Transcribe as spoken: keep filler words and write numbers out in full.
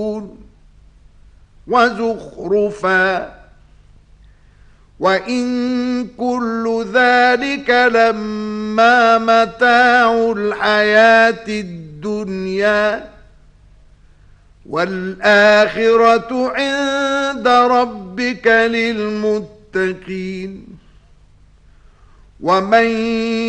وزخرفا وإن كل ذلك لما متاع الحياة الدنيا والآخرة عند ربك للمتقين ومن